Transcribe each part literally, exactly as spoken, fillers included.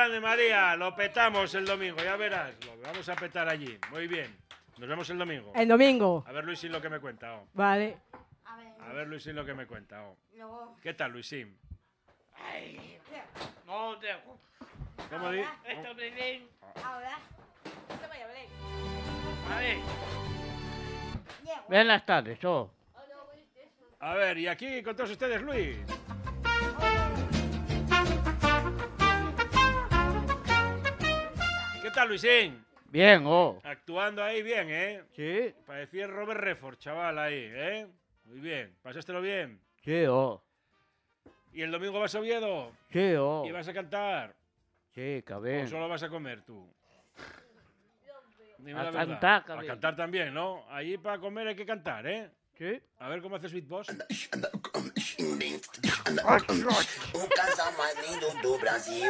grande, María. Lo petamos el domingo, ya verás. Lo vamos a petar allí. Muy bien. Nos vemos el domingo. El domingo. A ver, Luisín, lo que me cuenta. Oh. Vale. A ver, Luisín, lo que me cuenta. Oh. ¿Qué tal, Luisín? Ay, no dejo. ¿Cómo di? Esto muy bien. Ahora. A ver. Buenas tardes, oh. A ver, y aquí con todos ustedes, Luis. ¿Qué tal, Luisín? Bien, oh. Actuando ahí bien, ¿eh? Sí, Parecía Robert Redford, chaval, ahí, ¿eh? Muy bien. ¿Pasástelo bien? sí, oh. ¿Y el domingo vas a Oviedo? Sí, oh. ¿Y vas a cantar? Sí, ¿O cabrón. solo vas a comer tú? Dime A la verdad. cantar, A cabrón. cantar también, ¿no? Allí para comer hay que cantar, ¿eh? Sí. A ver cómo haces beatbox. O casal mais lindo do Brasil.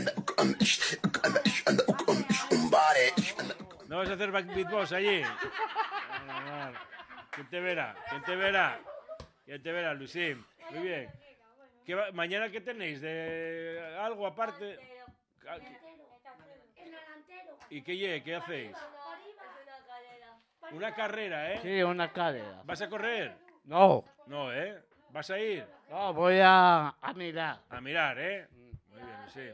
Um bare. ¿No vas a hacer back- beatbox allí? Vale, vale. ¿Quién te verá? ¿Quién te verá? ¿Quién te verá, Luisín? Muy bien. ¿Qué va- ¿Mañana qué tenéis? ¿De algo aparte? ¿Y qué lle? ¿Qué hacéis? Una carrera, ¿eh? Sí, una cadera. ¿Vas a correr? No, No, ¿eh? ¿Vas a ir? no, voy a, a mirar. A mirar, ¿eh? Muy bien, Luisín.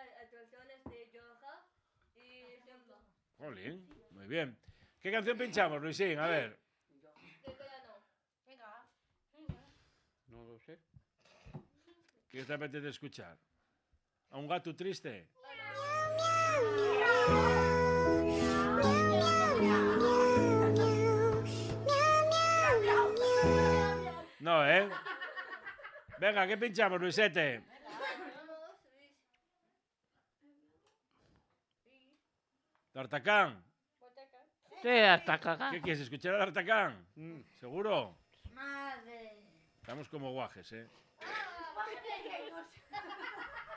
Jolín, muy bien. ¿Qué canción pinchamos, Luisín? A ver. No lo sé. ¿Qué te apetece escuchar? ¿A un gato triste? No, ¿eh? Venga, ¿qué pinchamos, Luisete? ¿D'Artacán? Sí, hasta cagar. ¿Qué quieres, escuchar a D'Artacán? Mm. ¿Seguro? Madre. Estamos como guajes, ¿eh?